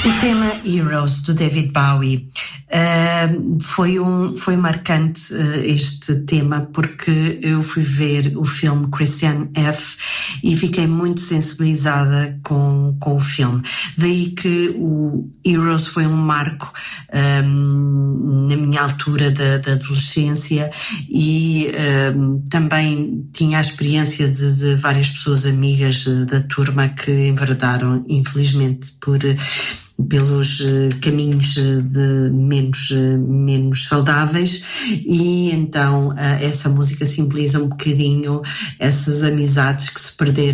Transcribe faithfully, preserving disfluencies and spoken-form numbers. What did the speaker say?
O tema Heroes, do David Bowie, uh, foi, um, foi marcante uh, este tema, porque eu fui ver o filme Christian F. e fiquei muito sensibilizada com, com o filme. Daí que o Heroes foi um marco um, na minha altura da, da adolescência, e um, também tinha a experiência de, de várias pessoas amigas da turma que enveredaram, infelizmente, por pelos uh, caminhos uh, de menos, uh, menos saudáveis, e então uh, essa música simboliza um bocadinho essas amizades que se perderam